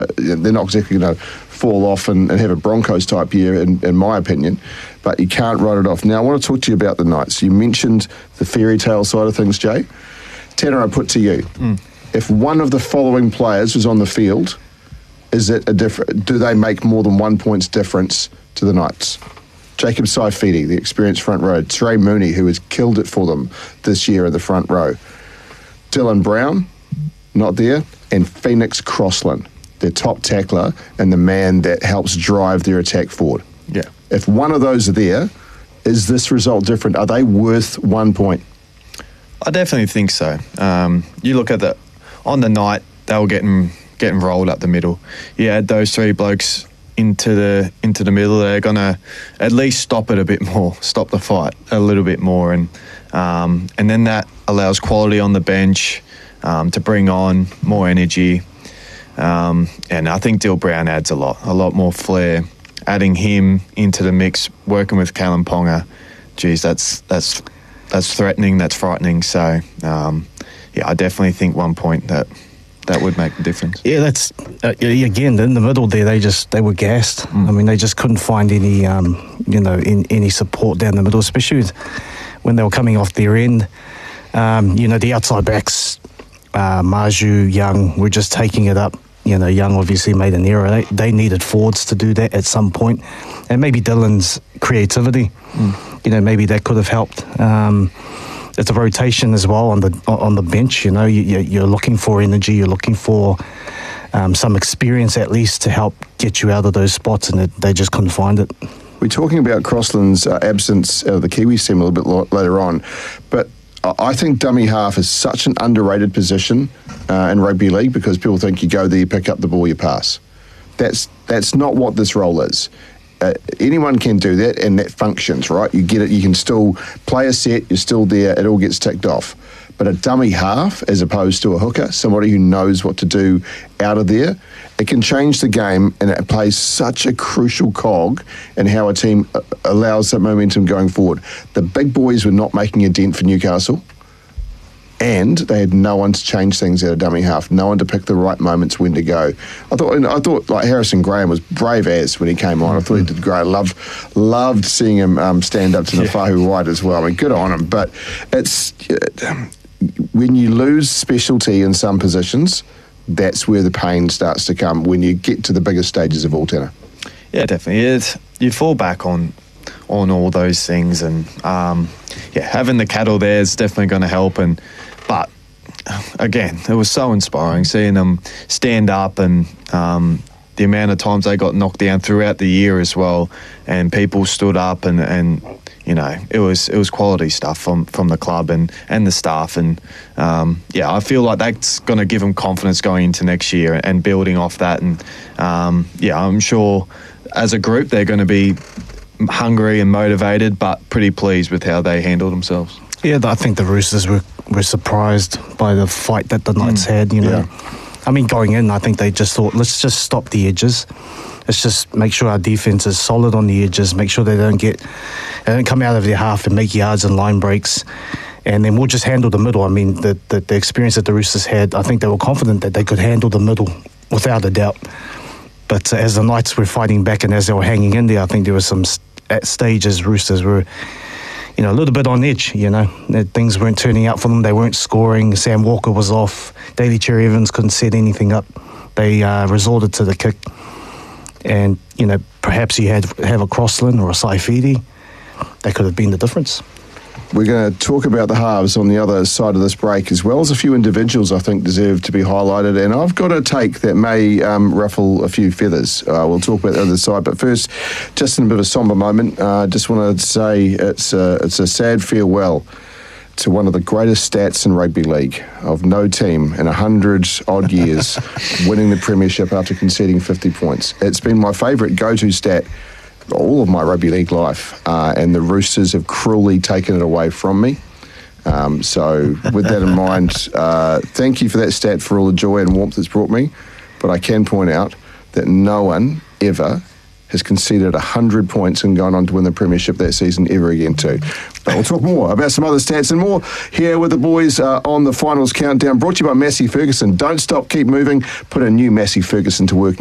they're not exactly going to fall off and have a Broncos type year, in my opinion, but you can't write it off. Now, I want to talk to you about the Knights. You mentioned the fairy tale side of things, Jay. Tanner, I put to you, if one of the following players was on the field, is it do they make more than 1 point's difference to the Knights? Jacob Saifidi, the experienced front row. Trey Mooney, who has killed it for them this year in the front row. Dylan Brown, not there. And Phoenix Crossland, their top tackler and the man that helps drive their attack forward. Yeah. If one of those are there, is this result different? Are they worth 1 point? I definitely think so. You look at on the night, they were getting rolled up the middle. You add those three blokes into the middle, they're going to at least stop it a bit more, stop the fight a little bit more. And then that allows quality on the bench to bring on more energy. And I think Dill Brown adds a lot more flair. Adding him into the mix, working with Callum Ponga, geez, that's threatening, that's frightening. So, I definitely think 1 point that would make the difference. Yeah, that's again in the middle there. They were gassed. I mean, they just couldn't find any any support down the middle, especially when they were coming off their end. The outside backs, Maju, Young, were just taking it up. Young obviously made an error. They needed forwards to do that at some point, and maybe Dylan's creativity. Maybe that could have helped. It's a rotation as well on the bench. You're looking for energy. You're looking for some experience at least to help get you out of those spots, and they just couldn't find it. We're talking about Crossland's absence out of the Kiwis team a little bit later on, but I think dummy half is such an underrated position in rugby league because people think you go there, you pick up the ball, you pass. That's not what this role is. Anyone can do that, and that functions, right? You get it, you can still play a set, you're still there, it all gets ticked off. But a dummy half, as opposed to a hooker, somebody who knows what to do out of there, it can change the game, and it plays such a crucial cog in how a team allows that momentum going forward. The big boys were not making a dent for Newcastle, and they had no one to change things at a dummy half, no one to pick the right moments when to go. I thought like Harrison Graham was brave as when he came on. I thought he did great. I loved seeing him stand up to the Fahu White as well. I mean, good on him. But it's when you lose specialty in some positions, that's where the pain starts to come when you get to the biggest stages of all, Tanner. Yeah, definitely. You fall back on all those things, and having the cattle there is definitely going to help. But again, it was so inspiring seeing them stand up, and the amount of times they got knocked down throughout the year as well, and people stood up, and it was quality stuff from the club and the staff, and I feel like that's going to give them confidence going into next year and building off that, and I'm sure as a group they're going to be hungry and motivated, but pretty pleased with how they handled themselves. Yeah, I think the Roosters were surprised by the fight that the Knights had, I mean, going in, I think they just thought, let's just stop the edges. Let's just make sure our defence is solid on the edges, make sure they don't come out of their half and make yards and line breaks, and then we'll just handle the middle. I mean, the experience that the Roosters had, I think they were confident that they could handle the middle without a doubt. But as the Knights were fighting back and as they were hanging in there, I think there was some at stages Roosters were a little bit on edge, that things weren't turning out for them. They weren't scoring. Sam Walker was off. Daly Cherry Evans couldn't set anything up. They resorted to the kick. And, perhaps you have a Crossland or a Saifidi. That could have been the difference. We're going to talk about the halves on the other side of this break, as well as a few individuals I think deserve to be highlighted. And I've got a take that may ruffle a few feathers. We'll talk about the other side. But first, just in a bit of a sombre moment, I just want to say it's a sad farewell to one of the greatest stats in rugby league, of no team in 100-odd years winning the premiership after conceding 50 points. It's been my favourite go-to stat all of my rugby league life, and the Roosters have cruelly taken it away from me. So with that in mind, thank you for that stat, for all the joy and warmth it's brought me. But I can point out that no one ever has conceded 100 points and gone on to win the premiership that season ever again too. But we'll talk more about some other stats and more here with the boys on the finals countdown, brought to you by Massey Ferguson. Don't stop, keep moving. Put a new Massey Ferguson to work